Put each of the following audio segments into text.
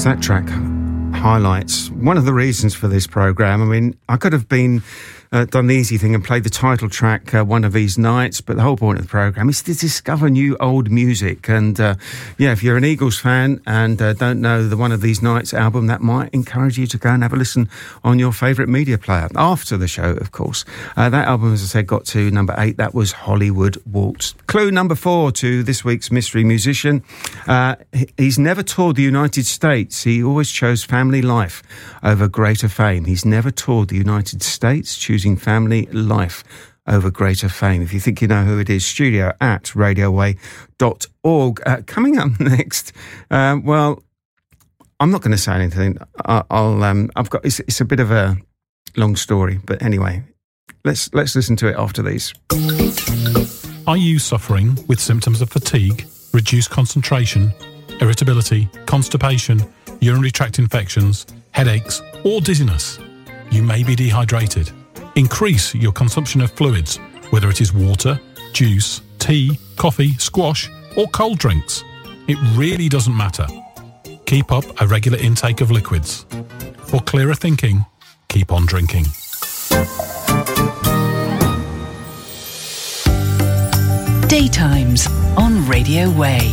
That track highlights one of the reasons for this programme. I mean, I could have been done the easy thing and played the title track one of these nights, but the whole point of the programme is to discover new old music. And if you're an Eagles fan and don't know the One of These Nights album, that might encourage you to go and have a listen on your favourite media player after the show, of course. That album, as I said, got to number 8. That was Hollywood Waltz. Clue number 4 to this week's mystery musician. He's never toured the United States. He always chose family life over greater fame. He's never toured the United States, choosing family life over greater fame. If you think you know who it is, studio@radioway.org. Coming up next, well, I'm not going to say anything. I've got it's a bit of a long story, but anyway, let's listen to it after these. Are you suffering with symptoms of fatigue, reduced concentration, irritability, constipation, urinary tract infections, headaches, or dizziness? You may be dehydrated. Increase your consumption of fluids, whether it is water, juice, tea, coffee, squash, or cold drinks. It really doesn't matter. Keep up a regular intake of liquids. For clearer thinking, keep on drinking. Daytimes on Radio Way.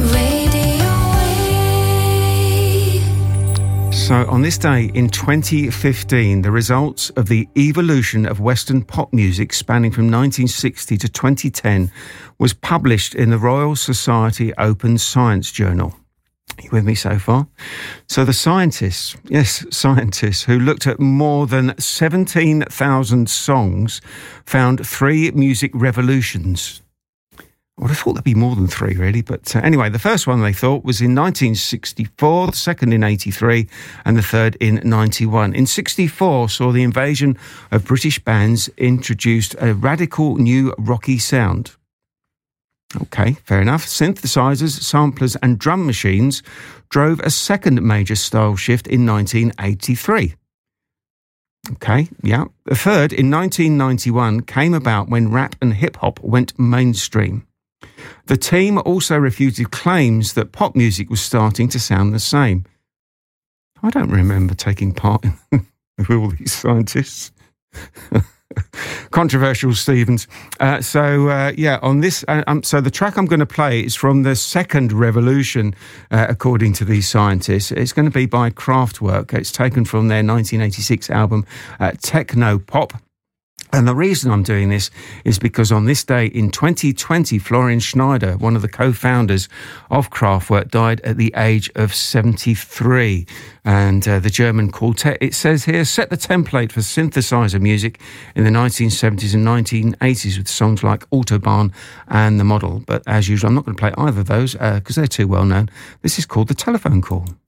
So on this day in 2015, the results of the evolution of Western pop music spanning from 1960 to 2010 was published in the Royal Society Open Science Journal. Are you with me so far? So the scientists who looked at more than 17,000 songs found 3 music revolutions. I would have thought there'd be more than 3, really. But anyway, the first one they thought was in 1964, the second in 83, and the third in 91. In 64 saw the invasion of British bands introduced a radical new rocky sound. Okay, fair enough. Synthesizers, samplers, and drum machines drove a second major style shift in 1983. Okay, yeah. The third, in 1991, came about when rap and hip-hop went mainstream. The team also refuted claims that pop music was starting to sound the same. I don't remember taking part in with all these scientists. Controversial, Stevens. On this, so the track I'm going to play is from the second revolution, according to these scientists. It's going to be by Kraftwerk. It's taken from their 1986 album, Techno Pop. And the reason I'm doing this is because on this day in 2020, Florian Schneider, one of the co-founders of Kraftwerk, died at the age of 73. And the German quartet, it says here, set the template for synthesizer music in the 1970s and 1980s with songs like Autobahn and The Model. But as usual, I'm not going to play either of those because they're too well known. This is called The Telephone Call.